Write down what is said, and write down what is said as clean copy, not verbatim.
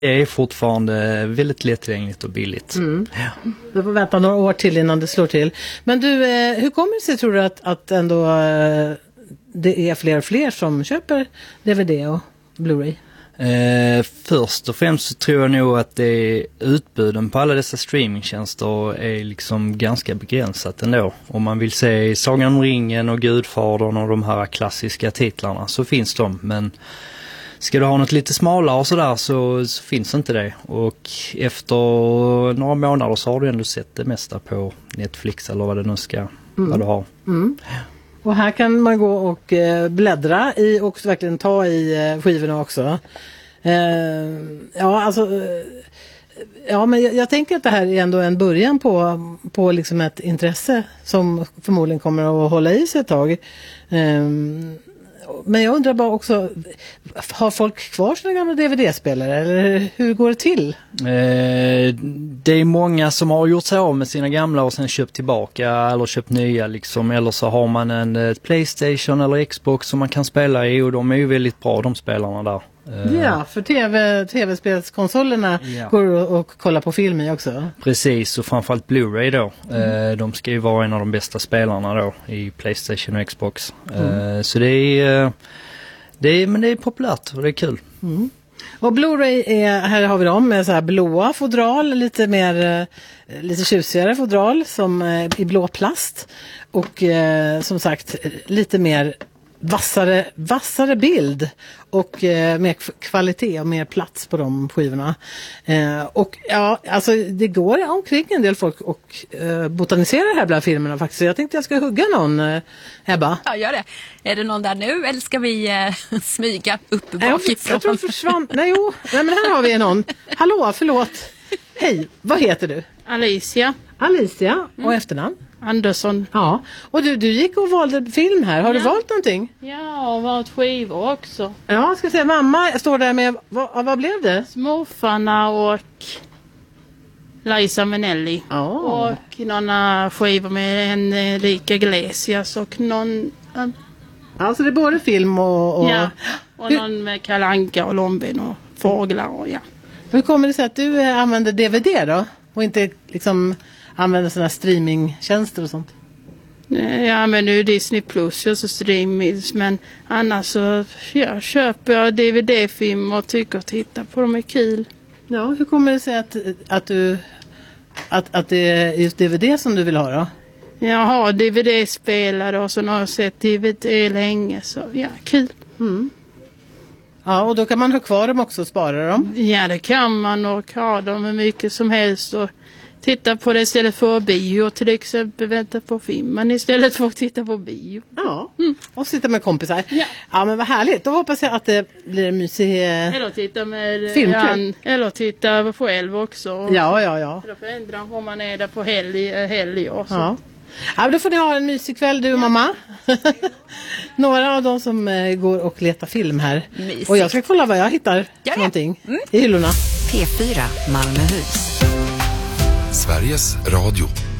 Det är fortfarande väldigt lättillgängligt och billigt. Ja. Du får vänta några år till innan det slår till. Men du, hur kommer det sig, tror du, att ändå det är fler och fler som köper DVD och Blu-ray? Först och främst så tror jag nog att det är utbuden på alla dessa streamingtjänster är liksom ganska begränsat ändå. Om man vill se Sagan om ringen och Gudfadern och de här klassiska titlarna så finns de, men ska du ha något lite smalare och sådär så finns inte det. Och efter några månader så har du ändå sett det mesta på Netflix eller vad det nu ska vad du har. Och här kan man gå och bläddra i och verkligen ta i skivorna också. Men jag tänker att det här är ändå en början på liksom ett intresse som förmodligen kommer att hålla i sig ett tag. Men jag undrar bara också, har folk kvar sina gamla DVD-spelare eller hur går det till? Det är många som har gjort sig av med sina gamla och sen köpt tillbaka eller köpt nya liksom, eller så har man en PlayStation eller Xbox som man kan spela i och de är ju väldigt bra, de spelarna där. Ja, för tv-spelskonsolerna går och kollar på film i också. Precis, och framförallt Blu-ray då. De ska ju vara en av de bästa spelarna då i PlayStation och Xbox. Så det är populärt och det är kul. Och Blu-ray här har vi dem med så här blåa fodral, lite tjusigare fodral som i blå plast och som sagt lite mer vassare bild och mer kvalitet och mer plats på de skivorna. Och ja, alltså det går omkring en del folk och botaniserar här bland filmerna faktiskt. Jag tänkte jag ska hugga någon, Ebba. Ja, gör det. Är det någon där nu eller ska vi smyga upp bakifrån? Jag tror försvann. Nej, men här har vi någon. Hallå, förlåt. Hej, vad heter du? Alicia. Och efternamn? Andersson. Ja, och du gick och valde film här. Har du valt någonting? Ja, och valt skivor också. Ja, jag ska säga, mamma står där med, vad blev det? Smurfarna och Liza Minnelli. Och några skivor med Enrique Iglesias och någon... Alltså det är både film och... Ja, och någon med Kalle Anka och Lombin och fåglar och ja. Hur kommer det sig att du använder DVD då? Och inte liksom använder sådana streamingtjänster och sånt? Ja, men nu är Disney Plus och så streaming, men annars så köper jag DVD-film och tycker att titta på dem är kul. Ja, hur kommer det sig att det är just DVD som du vill ha då? Jag har DVD-spelare och så har jag sett DVD länge, så ja, kul. Ja, och då kan man ha kvar dem också och spara dem? Ja, det kan man, och ha dem hur mycket som helst och titta på det istället för bio, till exempel vänta på filmen istället för att titta på bio. Ja, och sitta med kompisar. Ja, men vad härligt. Då hoppas jag att det blir en mysig eller titta med filmkväll. Eller titta själv också. Ja. Då förändrar om man är där på helg också. Ja. Ja, då får ni ha en mysig kväll, du och mamma. Några av dem som går och letar film här. Mysigt. Och jag ska kolla vad jag hittar för någonting i hyllorna. P4 Malmöhus. Sveriges Radio.